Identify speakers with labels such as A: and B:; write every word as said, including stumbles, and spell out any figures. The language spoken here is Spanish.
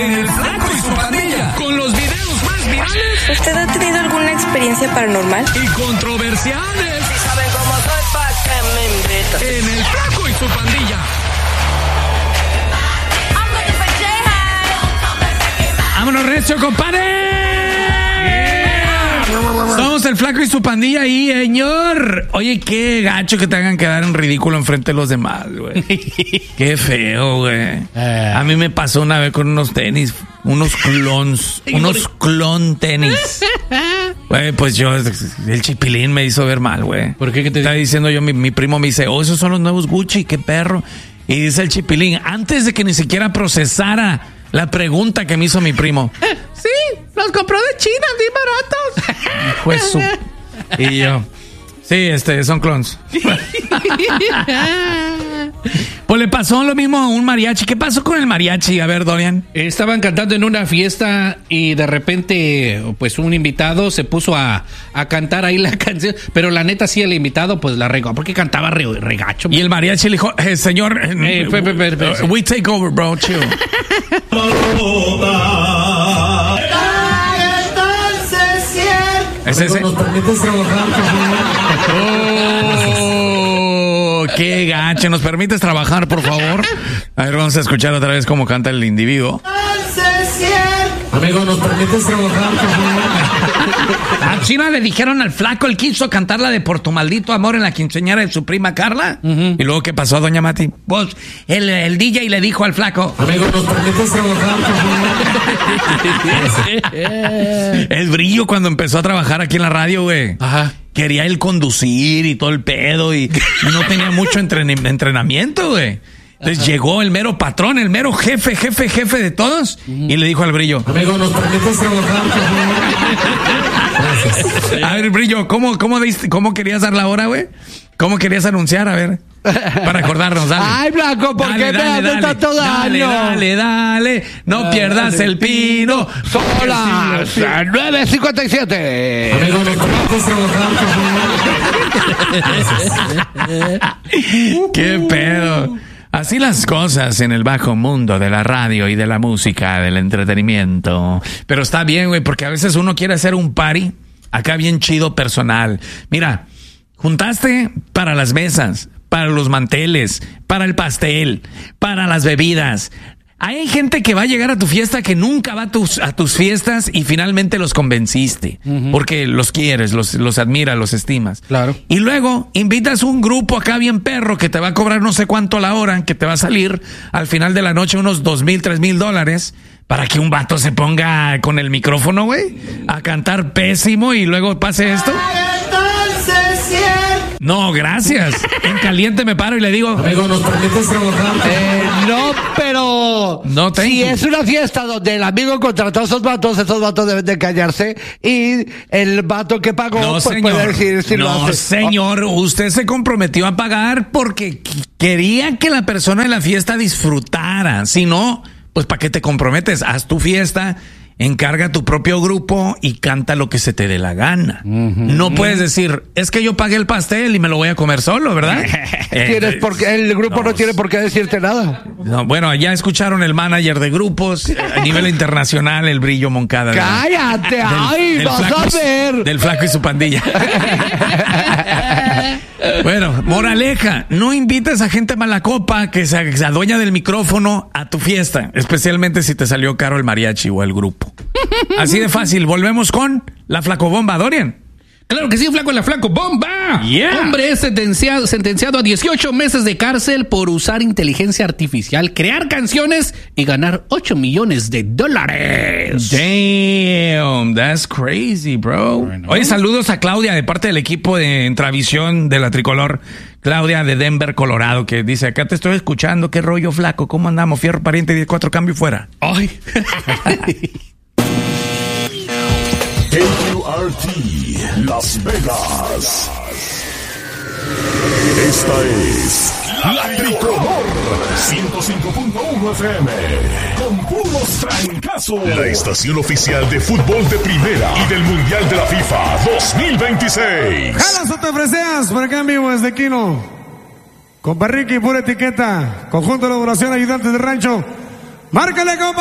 A: en El Flaco y su Pandilla, con los videos más virales.
B: ¿Usted ha tenido alguna experiencia paranormal?
A: Y controversiales.
C: Si saben cómo soy, pa' que me invitan.
A: En El Flaco y su Pandilla. ¡Vámonos, recio, compadre! Somos El Flaco y su Pandilla ahí, señor. Oye, qué gacho que te hagan quedar en ridículo enfrente de los demás, güey. Qué feo, güey. A mí me pasó una vez con unos tenis, unos clones, unos clon tenis. Güey, pues yo, el chipilín me hizo ver mal, güey.
D: ¿Por qué? ¿Qué te
A: Está diciendo yo, mi, mi primo me dice, oh, esos son los nuevos Gucci, qué perro. Y dice el chipilín, antes de que ni siquiera procesara la pregunta que me hizo mi primo.
D: Sí, los compró de China, bien baratos.
A: Pues su... Y yo, sí, este, son clones. Pues le pasó lo mismo a un mariachi. ¿Qué pasó con el mariachi? A ver, Dorian.
D: Estaban cantando en una fiesta y de repente, pues un invitado se puso a, a cantar ahí la canción, pero la neta sí el invitado pues la regó porque cantaba re, regacho.
A: Y el mariachi le dijo, eh, señor, eh,
D: pe, pe, pe, pe,
A: uh, we take over, bro, chill. ¿Es ese?
E: ¿Nos permites trabajar, por favor?
A: Oh, qué gacho. ¿Nos permites trabajar, por favor? A ver, vamos a escuchar otra vez cómo canta el individuo.
E: Amigo, ¿nos permites trabajar, por favor?
A: A China le dijeron al Flaco, él quiso cantar la de Por tu maldito amor en la quinceañera de su prima Carla. Uh-huh. ¿Y luego qué pasó, doña Mati? Pues el, el D J le dijo al Flaco,
E: amigo, ¿nos permites trabajar, por favor?
A: El Brillo cuando empezó a trabajar aquí en la radio, güey.
D: Ajá.
A: Quería él conducir y todo el pedo y no tenía mucho entren- entrenamiento, güey. Entonces Ajá. llegó el mero patrón, el mero jefe, jefe, jefe de todos, uh-huh. y le dijo al Brillo,
E: amigo, ¿nos permites trabajar, por favor?
A: A ver, Brillo, ¿cómo, cómo, diste, cómo querías dar la hora, güey? ¿Cómo querías anunciar? A ver, para acordarnos, dale.
F: Ay, Blanco, ¿por
A: dale,
F: qué
A: dale,
F: me haces tanto
A: dale,
F: daño?
A: Dale, dale, no dale, pierdas dale, el pino.
F: Son las nueve cincuenta y siete.
E: Amigo, ¿nos permites trabajar, por favor?
A: ¿Qué pedo? Así las cosas en el bajo mundo de la radio y de la música, del entretenimiento. Pero está bien, güey, porque a veces uno quiere hacer un party acá bien chido personal. Mira, juntaste para las mesas, para los manteles, para el pastel, para las bebidas. Hay gente que va a llegar a tu fiesta que nunca va a tus, a tus fiestas y finalmente los convenciste. Uh-huh. Porque los quieres, los, los admiras, los estimas.
D: Claro.
A: Y luego invitas un grupo acá bien perro que te va a cobrar no sé cuánto la hora, que te va a salir al final de la noche unos dos mil, tres mil dólares para que un vato se ponga con el micrófono, güey, a cantar pésimo y luego pase esto. No, gracias. En caliente me paro y le digo,
E: amigo, ¿nos permites trabajar?
F: Eh, no, pero
A: no tengo.
F: Si es una fiesta donde el amigo contrató a esos vatos, esos vatos deben de callarse y el vato que pagó
A: no,
F: pues
A: señor.
F: puede decir si
A: no,
F: lo hace.
A: señor, usted se comprometió a pagar porque quería que la persona de la fiesta disfrutara. Si no, pues ¿para qué te comprometes? Haz tu fiesta, encarga tu propio grupo y canta lo que se te dé la gana. Uh-huh. No puedes decir, es que yo pagué el pastel y me lo voy a comer solo, ¿verdad?
F: Tienes porque el grupo no, no tiene por qué decirte nada.
A: No, bueno, ya escucharon el manager de grupos a nivel internacional, el Brillo Moncada.
F: ¡Cállate! Del, ¡Ay, del vas
A: flaco,
F: a ver!
A: Del Flaco y su Pandilla. Bueno, moraleja, no invites a gente mala copa que se, se adueña del micrófono a tu fiesta, especialmente si te salió caro el mariachi o el grupo. Así de fácil. Volvemos con la Flacobomba, Dorian.
D: Claro que sí, Flaco, la Flacobomba.
A: Yeah.
D: Hombre es sentenciado, sentenciado a dieciocho meses de cárcel por usar inteligencia artificial, crear canciones y ganar ocho millones de dólares.
A: Damn, that's crazy, bro. Bueno. Oye, saludos a Claudia de parte del equipo de Intravisión de la Tricolor. Claudia de Denver, Colorado, que dice, acá te estoy escuchando, qué rollo, Flaco, ¿cómo andamos? Fierro pariente, diez cuatro, cambio y fuera.
D: Ay.
G: K Q R T, Las Vegas. Esta es La Tricolor, ciento cinco punto uno F M, con puros trancazos. La estación oficial de fútbol de primera y del Mundial de la FIFA dos mil veintiséis.
H: Jalas o te freseas, por acá en vivo desde Quino. Compa Ricky, pura etiqueta. Conjunto de elaboración, ayudantes de rancho. Márcale, compa.